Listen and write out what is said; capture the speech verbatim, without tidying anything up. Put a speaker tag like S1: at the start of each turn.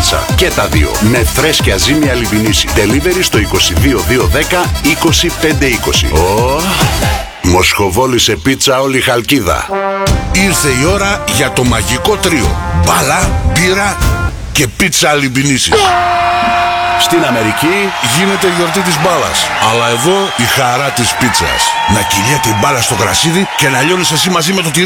S1: πίτσα. Και τα δύο με φρέσκια ζύμη Αλιβινίση. Delivery στο είκοσι δύο δύο δέκα είκοσι πέντε είκοσι. Oh. Μοσχοβόλησε πίτσα όλη η Χαλκίδα. Ήρθε η ώρα για το μαγικό τρίο. Μπάλα, μπύρα και πίτσα Αλιμπινίσης. Στην Αμερική γίνεται η γιορτή της μπάλας, αλλά εδώ η χαρά της πίτσας. Να κυλιέται η μπάλα στο γρασίδι και να λιώνεις εσύ μαζί με το τυρί.